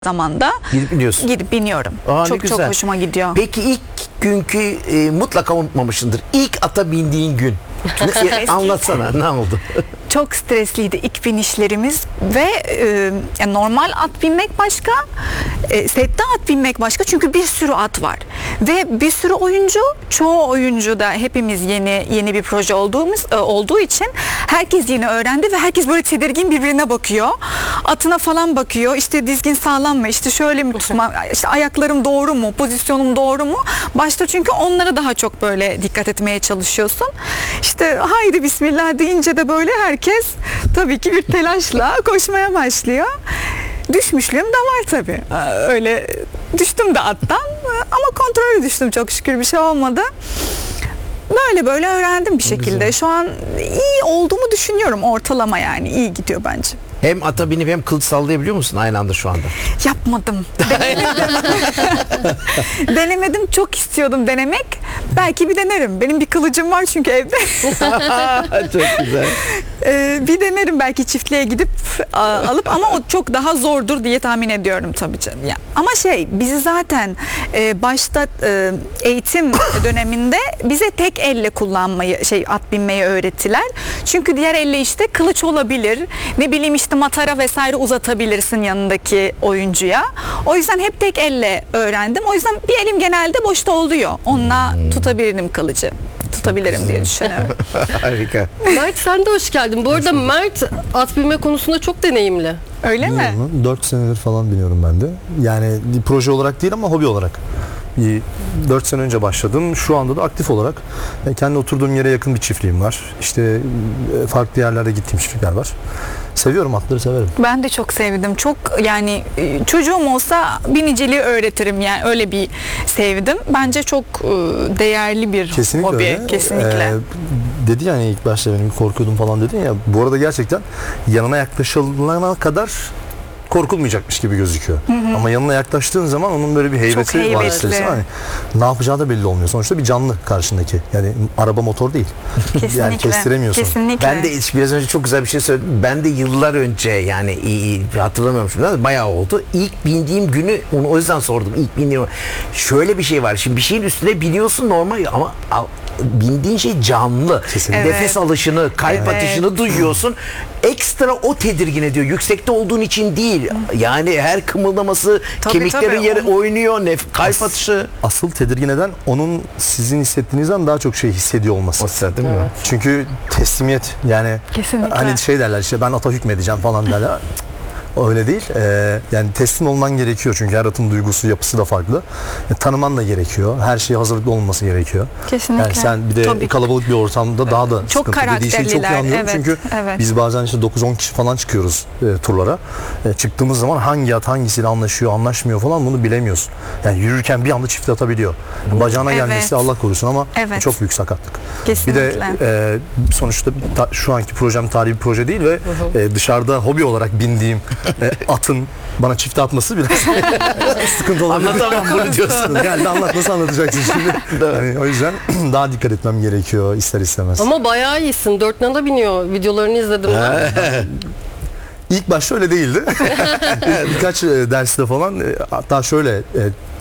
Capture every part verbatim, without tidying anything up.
zamanda Gidip biniyorsun. gidip biniyorum. Aa, çok çok hoşuma gidiyor. Peki ilk günkü e, mutlaka unutmamışsındır. İlk ata bindiğin gün. Ne, anlatsana ne oldu? Çok stresliydi ilk binişlerimiz ve e, yani normal at binmek başka, e, sette at binmek başka çünkü bir sürü at var ve bir sürü oyuncu, çoğu oyuncu da hepimiz yeni yeni bir proje olduğumuz e, olduğu için herkes yeni öğrendi ve herkes böyle tedirgin birbirine bakıyor, atına falan bakıyor, işte dizgin sağlam mı, işte şöyle mi tutma, işte ayaklarım doğru mu, pozisyonum doğru mu? Başta çünkü onlara daha çok böyle dikkat etmeye çalışıyorsun. İşte haydi bismillah deyince de böyle herkes tabii ki bir telaşla koşmaya başlıyor. Düşmüşlüğüm de var tabii. Öyle düştüm de attan ama kontrollü düştüm, çok şükür bir şey olmadı. Böyle böyle öğrendim bir şekilde. Şu an iyi olduğumu düşünüyorum, ortalama yani iyi gidiyor bence. Hem ata binip hem kılıç sallayabiliyor musun aynı anda şu anda? Yapmadım. Denemedim. Denemedim. Çok istiyordum denemek. Belki bir denerim. Benim bir kılıcım var çünkü evde. Çok güzel. Ee, bir denerim belki çiftliğe gidip a, alıp ama o çok daha zordur diye tahmin ediyorum tabii canım. Ya, ama şey bizi zaten e, başta e, eğitim döneminde bize tek elle kullanmayı, şey at binmeyi öğrettiler. Çünkü diğer elle işte kılıç olabilir. Ne bileyim işte matara vesaire uzatabilirsin yanındaki oyuncuya. O yüzden hep tek elle öğrendim. O yüzden bir elim genelde boşta oluyor. Onunla hmm. tutabilirim kılıcı. Tutabilirim diye düşünüyorum. Harika. Mert sen de hoş geldin. Bu arada Mert at binme konusunda çok deneyimli. Öyle mi? dört senedir falan biniyorum ben de. Yani proje olarak değil ama hobi olarak. dört sene önce başladım. Şu anda da aktif olarak kendi oturduğum yere yakın bir çiftliğim var. İşte farklı yerlerde gittiğim çiftlikler var. Seviyorum, atları severim. Ben de çok sevdim. Çok yani çocuğum olsa biniciliği öğretirim yani, öyle bir sevdim. Bence çok değerli bir Kesinlikle hobi. Öyle. Kesinlikle. Ee, dedi yani ilk başta benim korkuyordum falan dedin ya. Bu arada gerçekten yanına yaklaşılana kadar korkulmayacakmış gibi gözüküyor. Hı hı. Ama yanına yaklaştığın zaman onun böyle bir heybeti var istersen. Hani ne yapacağı da belli olmuyor. Sonuçta bir canlı karşındaki. Yani araba motor değil. Kesinlikle. Yani kestiremiyorsun. Kesinlikle. Ben de biraz önce çok güzel bir şey söyledim. Ben de yıllar önce yani iyi, iyi hatırlamıyorum şimdi, bayağı oldu. İlk bindiğim günü onu o yüzden sordum. İlk bindiğim şöyle bir şey var. Şimdi bir şeyin üstüne biliyorsun normal ama bindiğin şey canlı. Kesinlikle. Nefes Evet. alışını, kalp Evet. atışını duyuyorsun. Ekstra o tedirgin ediyor. Yüksekte olduğun için değil. Yani her kımıldaması, Tabii, kemiklerin tabii. yeri Onu... oynuyor, nef- kalp atışı. Asıl tedirgin eden onun sizin hissettiğinizden daha çok şey hissediyor olması. O değil mi? Evet. Çünkü teslimiyet yani Kesinlikle. hani şey derler işte ben ata hükmedeceğim falan derler. Öyle değil. Ee, yani teslim olman gerekiyor çünkü her atın duygusu, yapısı da farklı. E, tanıman da gerekiyor. Her şeye hazırlıklı olması gerekiyor. Kesinlikle. Yani sen bir de Tabii. kalabalık bir ortamda daha da Çok sıkıntı. Dediği şeyi çok iyi karakterliler, anlıyorum evet, çünkü evet. biz bazen işte dokuz on kişi falan çıkıyoruz e, turlara. E, çıktığımız zaman hangi at hangisiyle anlaşıyor, anlaşmıyor falan bunu bilemiyorsun. Yani yürürken bir anda çift atabiliyor. Bacağına Evet. gelmesi Allah korusun ama Evet. çok büyük sakatlık. Kesinlikle. Bir de e, sonuçta ta, şu anki projem tarihi bir proje değil ve e, dışarıda hobi olarak bindiğim e, atın bana çifte atması biraz sıkıntı olabilir. Anlatamam bunu diyorsun. Geldi anlat, nasıl anlatacaksın şimdi? Yani o yüzden daha dikkat etmem gerekiyor ister istemez. Ama bayağı iyisin. Dört nala biniyor. Videolarını izledim ben. İlk başta öyle değildi. Birkaç e, derste falan e, hatta şöyle e,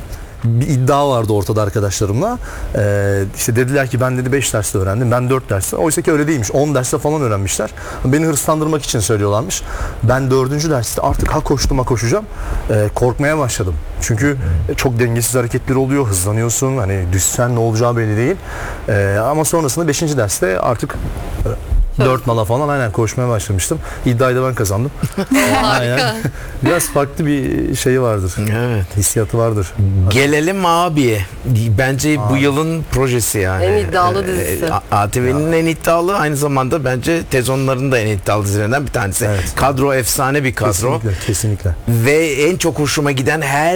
bir iddia vardı ortada arkadaşlarımla. Ee, işte dediler ki ben dedi beş derste öğrendim. Ben dört derste. Oysa ki öyle değilmiş. on derste falan öğrenmişler. Beni hırslandırmak için söylüyorlarmış. Ben dördüncü derste artık ha koştum ha koşacağım. Ee, korkmaya başladım. Çünkü çok dengesiz hareketler oluyor. Hızlanıyorsun. Hani düşsen ne olacağı belli değil. Ee, ama sonrasında beşinci derste artık dört nala falan aynen koşmaya başlamıştım. İddiayı da ben kazandım. Aynen. Biraz farklı bir şey vardır. Evet. Hissiyatı vardır. Gelelim abiye. Bence Abi. bu yılın projesi yani. En iddialı dizisi. A T V'nin en iddialı, aynı zamanda bence Tezonların da en iddialı dizilerinden bir tanesi. Evet. Kadro efsane bir kadro. Kesinlikle, kesinlikle. Ve en çok hoşuma giden her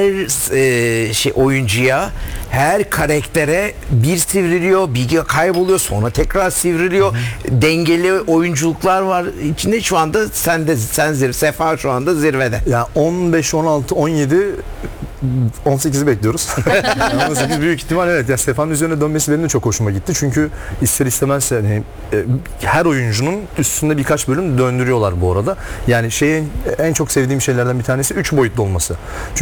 e, şey oyuncuya, her karaktere bir sivriliyor, bir kayboluyor, sonra tekrar sivriliyor. Hı-hı. Dengeli oyunculuklar var içinde. Şu anda sen de sen zirve, Sefa şu anda zirvede. Ya on beş, on altı, on yedi on sekizi bekliyoruz. Yani on sekiz büyük ihtimal evet. Ya Stefan üzerine dönmesi benim de çok hoşuma gitti. Çünkü ister istemez hani, e, her oyuncunun üstünde birkaç bölüm döndürüyorlar bu arada. Yani şeyin en çok sevdiğim şeylerden bir tanesi üç boyutlu olması. Çünkü